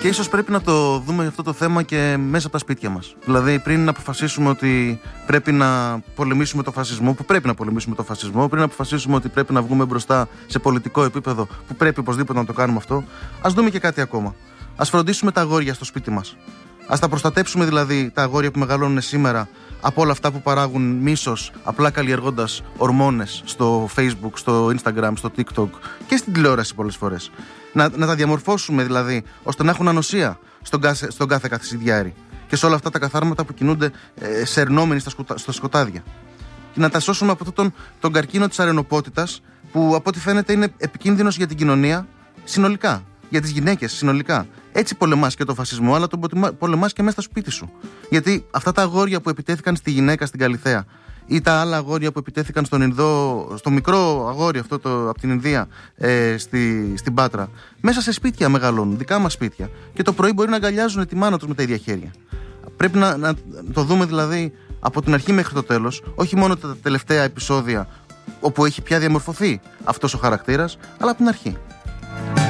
Και ίσως πρέπει να το δούμε αυτό το θέμα και μέσα από τα σπίτια μας. Δηλαδή, πριν να αποφασίσουμε ότι πρέπει να πολεμήσουμε το φασισμό, που πρέπει να πολεμήσουμε το φασισμό, πριν να αποφασίσουμε ότι πρέπει να βγούμε μπροστά σε πολιτικό επίπεδο, που πρέπει οπωσδήποτε να το κάνουμε αυτό, ας δούμε και κάτι ακόμα. Ας φροντίσουμε τα αγόρια στο σπίτι μας. Ας τα προστατέψουμε δηλαδή τα αγόρια που μεγαλώνουν σήμερα από όλα αυτά που παράγουν μίσος, απλά καλλιεργώντας ορμόνες στο Facebook, στο Instagram, στο TikTok και στην τηλεόραση πολλές φορές. Να τα διαμορφώσουμε δηλαδή ώστε να έχουν ανοσία στον κάθε καθησιδιάρη και σε όλα αυτά τα καθάρματα που κινούνται σερνόμενοι στα σκοτάδια. Και να τα σώσουμε από αυτόν τον καρκίνο της αρενοπότητας που από ό,τι φαίνεται είναι επικίνδυνος για την κοινωνία συνολικά. Για τις γυναίκες συνολικά. Έτσι πολεμάς και τον φασισμό, αλλά τον πολεμάς και μέσα στο σπίτι σου. Γιατί αυτά τα αγόρια που επιτέθηκαν στη γυναίκα στην Καλιθέα ή τα άλλα αγόρια που επιτέθηκαν στο μικρό αγόρι αυτό από την Ινδία στην Πάτρα, μέσα σε σπίτια μεγαλώνουν, δικά μας σπίτια. Και το πρωί μπορεί να αγκαλιάζουν τη μάνα τους με τα ίδια χέρια. Πρέπει να το δούμε δηλαδή από την αρχή μέχρι το τέλος, όχι μόνο τα τελευταία επεισόδια όπου έχει πια διαμορφωθεί αυτός ο χαρακτήρας, αλλά από την αρχή.